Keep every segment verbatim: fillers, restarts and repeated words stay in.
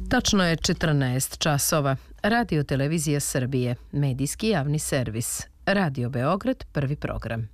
Tačno je četrnaest časova. Radio Televizija Srbije, medijski javni servis. Radio Beograd, prvi program.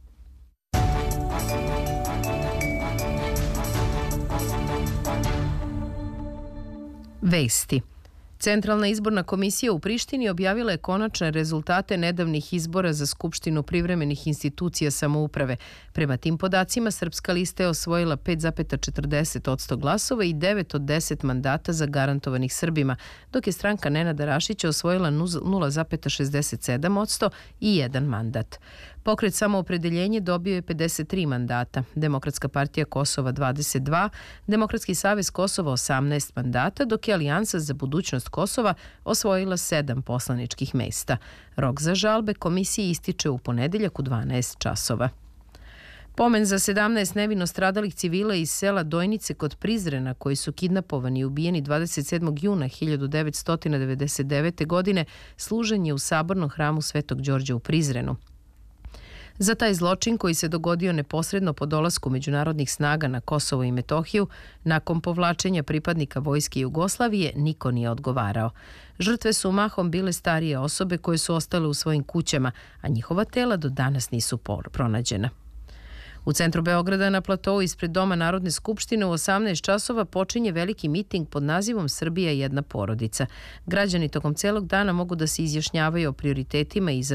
Vesti. Centralna izborna komisija u Prištini objavila je konačne rezultate nedavnih izbora za Skupštinu privremenih institucija samouprave. Prema tim podacima, Srpska lista je osvojila pet zarez četrdeset posto glasova i devet od deset mandata zagarantovanih Srbima, dok je stranka Nenada Rašića osvojila nula zarez šezdeset sedam posto i jedan mandat. Pokret Samoopredeljenje dobio je pedeset tri mandata, Demokratska partija Kosova dvadeset dva, Demokratski savez Kosova osamnaest mandata, dok je Alijansa za budućnost Kosova osvojila sedam poslaničkih mesta. Rok za žalbe komisiji ističe u ponedeljak u dvanaest časova. Pomen za sedamnaest nevino stradalih civila iz sela Dojnice kod Prizrena, koji su kidnapovani i ubijeni dvadeset sedmog juna hiljadu devetsto devedeset devete. godine, služen je u Sabornom hramu Svetog Đorđa u Prizrenu. Za taj zločin, koji se dogodio neposredno po dolasku međunarodnih snaga na Kosovo i Metohiju, nakon povlačenja pripadnika vojske Jugoslavije, niko nije odgovarao. Žrtve su mahom bile starije osobe koje su ostale u svojim kućama, a njihova tela do danas nisu pronađena. U centru Beograda na platou ispred Doma Narodne skupštine u osamnaest časova počinje veliki miting pod nazivom Srbija jedna porodica. Građani tokom celog dana mogu da se izjašnjavaju o prioritetima i